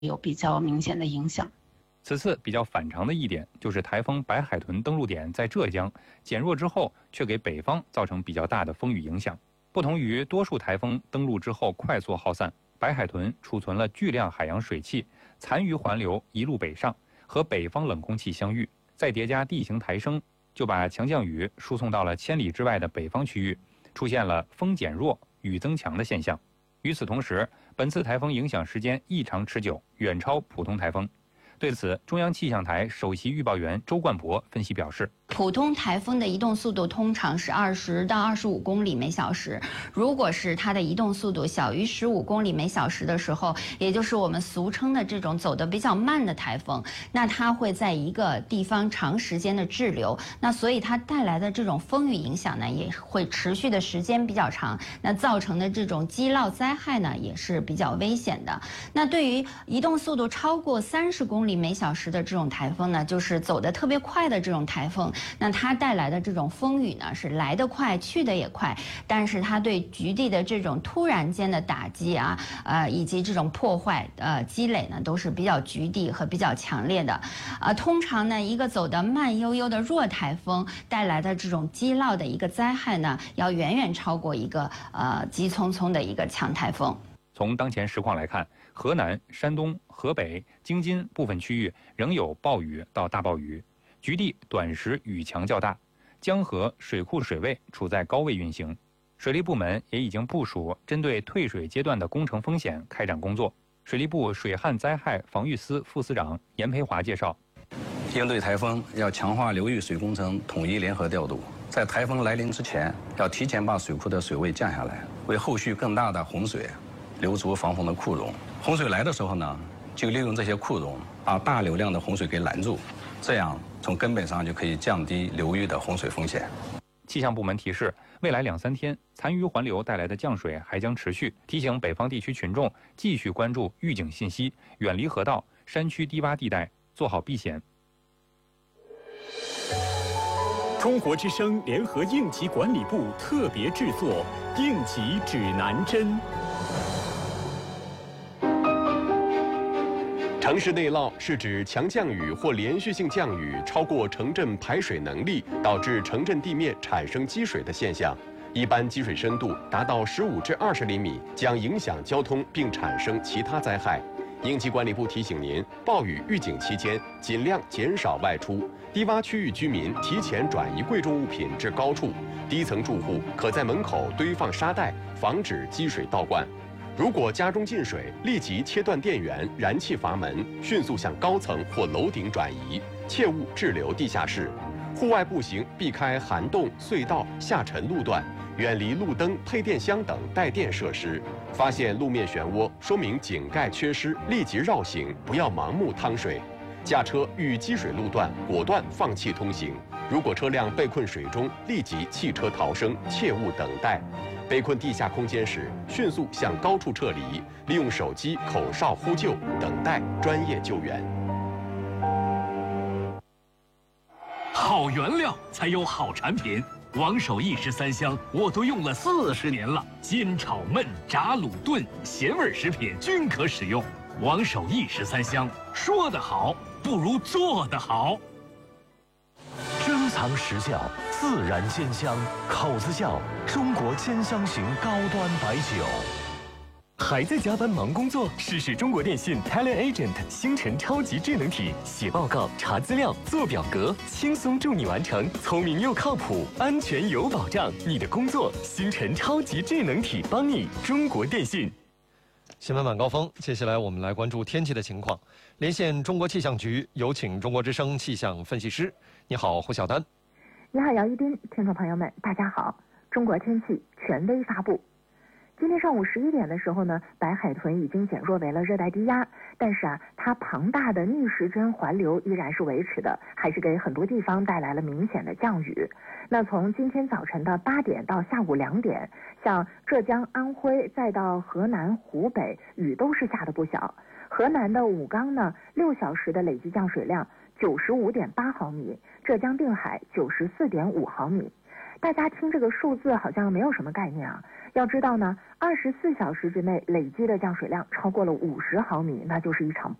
有比较明显的影响。 此次比较反常的一点就是台风白海豚登陆点在浙江，减弱之后却给北方造成比较大的风雨影响。不同于多数台风登陆之后快速耗散，白海豚储存了巨量海洋水汽，残余环流一路北上，和北方冷空气相遇，再叠加地形抬升，就把强降雨输送到了千里之外的北方区域，出现了风减弱、雨增强的现象。与此同时，本次台风影响时间异常持久，远超普通台风。对此，中央气象台首席预报员周冠博分析表示， 普通台风的移动速度通常是20到25公里每小时，如果是它的移动速度小于15公里每小时的时候，也就是我们俗称的这种走得比较慢的台风，那它会在一个地方长时间的滞留，那所以它带来的这种风雨影响呢，也会持续的时间比较长，那造成的这种积涝灾害呢，也是比较危险的。那对于移动速度超过30公里每小时的这种台风呢，就是走得特别快的这种台风，那它带来的这种风雨呢，是来得快去得也快，但是它对局地的这种突然间的打击啊，以及这种破坏积累呢，都是比较局地和比较强烈的。通常呢，一个走得慢悠悠的弱台风带来的这种积涝的一个灾害呢，要远远超过一个急匆匆的一个强台风。 从当前实况来看，河南、山东、河北、京津部分区域仍有暴雨到大暴雨，局地短时雨强较大，江河水库水位处在高位运行。水利部门也已经部署针对退水阶段的工程风险开展工作。水利部水旱灾害防御司副司长严培华介绍， 应对台风要强化流域水工程统一联合调度，在台风来临之前，要提前把水库的水位降下来，为后续更大的洪水留足防洪的库容。洪水来的时候呢，就利用这些库容，把大流量的洪水给拦住，这样从根本上就可以降低流域的洪水风险。 气象部门提示，未来2-3天，残余环流带来的降水还将持续，提醒北方地区群众继续关注预警信息，远离河道、山区低洼地带，做好避险。 中国之声联合应急管理部特别制作《应急指南针》。城市内涝是指强降雨或连续性降雨超过城镇排水能力，导致城镇地面产生积水的现象。一般积水深度达到15至20厘米，将影响交通并产生其他灾害。应急管理部提醒您，暴雨预警期间尽量减少外出，低洼区域居民提前转移贵重物品至高处，低层住户可在门口堆放沙袋，防止积水倒灌。如果家中进水，立即切断电源、燃气阀门，迅速向高层或楼顶转移，切勿滞留地下室。户外步行避开涵洞、隧道、下沉路段，远离路灯、配电箱等带电设施。发现路面漩涡，说明井盖缺失，立即绕行，不要盲目趟水。驾车遇积水路段，果断放弃通行。如果车辆被困水中，立即弃车逃生，切勿等待。被困地下空间时，迅速向高处撤离，利用手机口哨呼救，等待专业救援。 好原料才有好产品，王守义13香我都用了40年了，煎炒焖炸卤炖咸味食品均可使用。王守义13香，说得好不如做得好。 珍藏实窖，自然鲜香，口子窖，中国煎香型高端白酒。还在加班忙工作？试试中国电信 TeleAgent 星辰超级智能体，写报告、查资料、做表格，轻松助你完成，聪明又靠谱，安全有保障。你的工作，星辰超级智能体帮你。中国电信。 新闻晚高峰，接下来我们来关注天气的情况。连线中国气象局，有请中国之声气象分析师。你好，胡晓丹。 你好，姚一斌。听众朋友们，大家好。中国天气权威发布。今天上午11点的时候呢，白海豚已经减弱为了热带低压，但是它庞大的逆时针环流依然是维持的，还是给很多地方带来了明显的降雨。那从今天早晨的8点到下午2点，像浙江、安徽再到河南、湖北，雨都是下的不小。河南的武冈呢，6小时的累计降水量95.8毫米，浙江定海94.5毫米。 大家听这个数字好像没有什么概念啊。要知道呢，24小时之内累积的降水量超过了50毫米，那就是一场